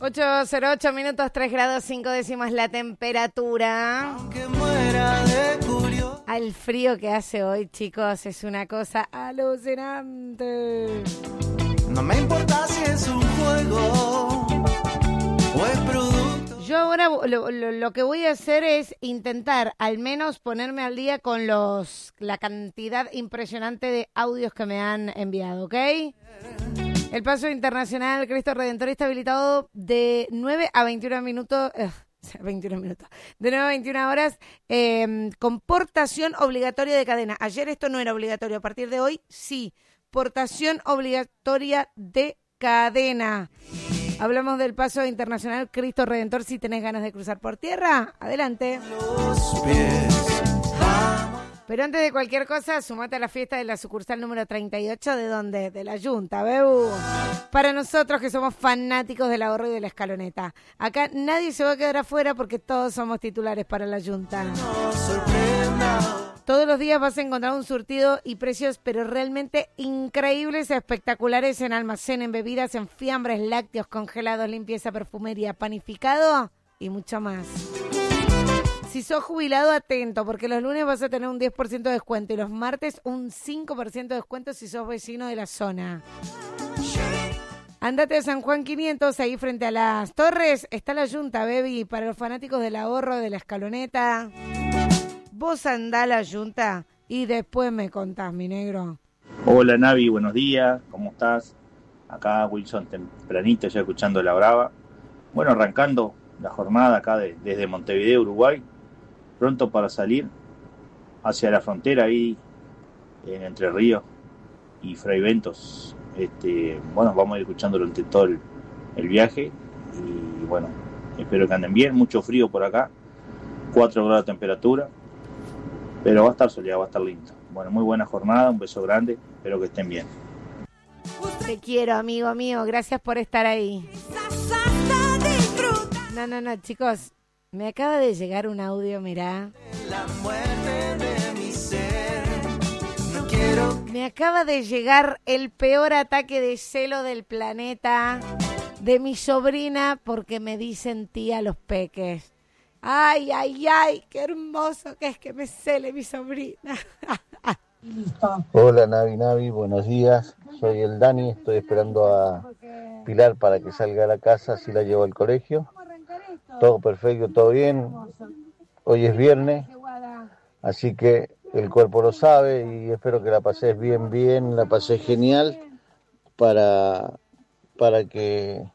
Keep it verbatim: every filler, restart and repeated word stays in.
ocho cero ocho minutos, tres grados, cinco décimas la temperatura. Aunque muera de curioso. Al frío que hace hoy, chicos, es una cosa alucinante. No me importa si es un juego o es producto. Yo ahora lo, lo, lo que voy a hacer es intentar al menos ponerme al día con los la cantidad impresionante de audios que me han enviado, ¿ok? El paso internacional Cristo Redentor está habilitado de nueve a veintiuno minutos, eh, veintiuno minutos, de nueve a veintiuna horas, eh, con portación obligatoria de cadena. Ayer esto no era obligatorio, a partir de hoy sí, portación obligatoria de cadena. Hablamos del paso internacional Cristo Redentor. Si tenés ganas de cruzar por tierra, adelante. Los pies. Pero antes de cualquier cosa, sumate a la fiesta de la sucursal número treinta y ocho. ¿De dónde? De la Junta, Bebu. Para nosotros que somos fanáticos del ahorro y de la escaloneta. Acá nadie se va a quedar afuera porque todos somos titulares para la Junta. No sorprenda. Todos los días vas a encontrar un surtido y precios, pero realmente increíbles, espectaculares en almacén, en bebidas, en fiambres, lácteos, congelados, limpieza, perfumería, panificado y mucho más. Si sos jubilado, atento, porque los lunes vas a tener un diez por ciento de descuento y los martes un cinco por ciento de descuento si sos vecino de la zona. Andate a San Juan quinientos, ahí frente a las torres, está la Junta, baby, para los fanáticos del ahorro, de la escaloneta. Vos andá a la Junta y después me contás, mi negro. Hola Navi, buenos días, ¿cómo estás? Acá Wilson tempranito, ya escuchando La Brava. Bueno, arrancando la jornada acá de, desde Montevideo, Uruguay, pronto para salir hacia la frontera ahí en Entre Ríos y Fray Ventos. Este, bueno, vamos a ir escuchando durante todo el, el viaje y bueno, espero que anden bien, mucho frío por acá, cuatro grados de temperatura. Pero va a estar soleado, va a estar lindo. Bueno, muy buena jornada, un beso grande, espero que estén bien. Te quiero, amigo mío, gracias por estar ahí. No, no, no, chicos, me acaba de llegar un audio, mirá. La muerte de mi ser. No quiero. Me acaba de llegar el peor ataque de celo del planeta de mi sobrina porque me dicen tía los peques. Ay, ay, ay, qué hermoso que es que me cele mi sobrina. Hola Navi, Navi, buenos días. Soy el Dani, estoy esperando a Pilar para que salga a la casa, así la llevo al colegio. Todo perfecto, todo bien. Hoy es viernes, así que el cuerpo lo sabe y espero que la pases bien, bien, la pases genial para, para que